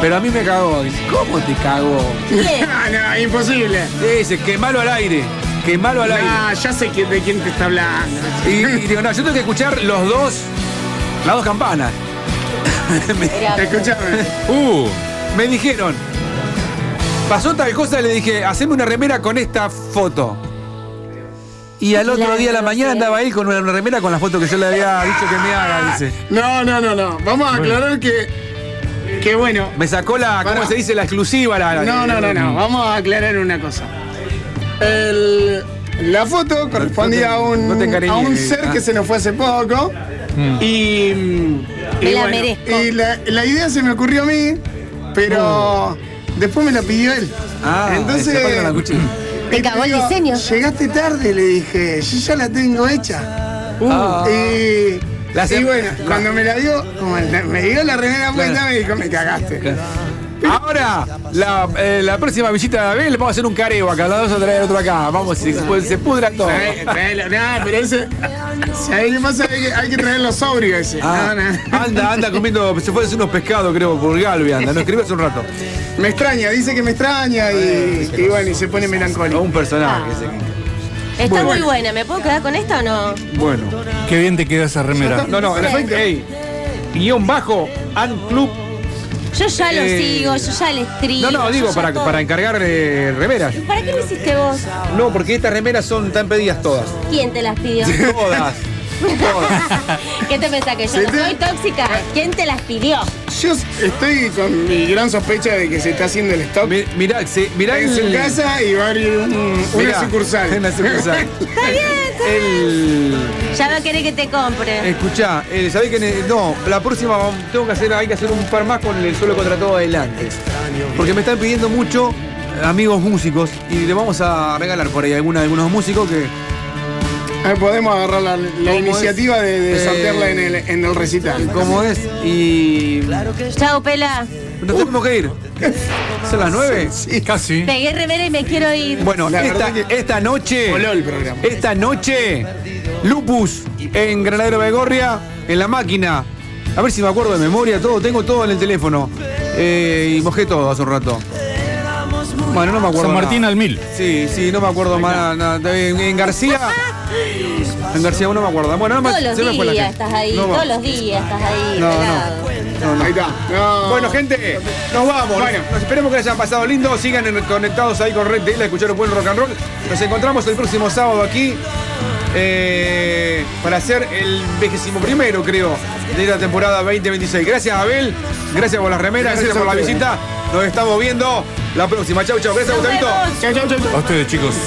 Pero a mí me cagó. Dice, ¿cómo te cagó? No, imposible. Dice, quemalo al aire. Quemalo al aire. Ya sé de quién te está hablando. Y digo, no, yo tengo que escuchar las dos campanas. Escúchame. Me dijeron, pasó tal cosa, le dije, haceme una remera con esta foto. Y al otro día a la mañana andaba él con una remera con la foto que yo le había dicho que me haga, dice. No. Vamos a aclarar que bueno. Me sacó ¿cómo se dice? La exclusiva. No. Vamos a aclarar una cosa. La foto correspondía a un ser que se nos fue hace poco. Y Me la bueno, merezco. Y la idea se me ocurrió a mí, pero después me la pidió él. Entonces Te cagó el diseño. Llegaste tarde, le dije, yo ya la tengo hecha. Y bueno, cuando me la dio, como me dio la remera puesta, me dijo, me cagaste. Ahora, la próxima visita de Abel, le vamos a hacer un careo acá, la vamos a traer otro acá. Vamos, se pudra todo. Pero ese. ¿Sabes qué pasa? Hay que traerlo sobrio ese. Anda comiendo, se fue a hacer unos pescados, creo, por Galvi, anda. Nos escribió hace un rato. Me extraña, dice que me extraña y bueno, y se pone melancólico. Un personaje ese. Está muy buena. ¿Me puedo quedar con esta o no? Bueno. Qué bien te queda esa remera. No, en efecto, _Anclub. Yo ya lo sigo, yo ya le escribo. No, digo, para encargar remeras. ¿Para qué lo hiciste vos? No, porque estas remeras están pedidas todas. ¿Quién te las pidió? Todas. ¿Qué te pensás, que yo no soy tóxica? ¿Quién te las pidió? Yo estoy con mi gran sospecha de que se está haciendo el stock. Mirá en su casa y va a abrir una sucursal. Una sucursal. Está bien. Ya va a querer que te compre. Escuchá, ¿sabés que no? La próxima hay que hacer un par más con el Solo Contra Todo adelante. Porque me están pidiendo mucho amigos músicos y le vamos a regalar por ahí algunos músicos que. Podemos agarrar la iniciativa de sortearla en el recital. ¿Cómo es? Y. Chao, Pela. Nos tenemos que ir. ¿Son las 9? Sí, casi. Pegué remera y me quiero ir. Bueno, esta noche. Voló el programa. Esta noche, Lupus en Granadero Baigorria, en la máquina. A ver si me acuerdo de memoria, tengo todo en el teléfono. Y mojé todo hace un rato. Bueno, no me acuerdo. San Martín nada. al 1000. Sí, no me acuerdo más nada. En García. En García no me acuerdo. Bueno, todos los días estás ahí. Todos los días estás ahí. Ahí está. Bueno, gente, nos vamos. Bueno, esperemos que les hayan pasado lindo. Sigan conectados ahí con Red TL, escucharon buen rock and roll. Nos encontramos el próximo sábado aquí para hacer el 21º, creo, de la temporada 2026. Gracias, Abel. Gracias por las remeras. Gracias por la visita. Nos estamos viendo la próxima. Chau. Gracias, Gustavito. Chau. A ustedes, chicos.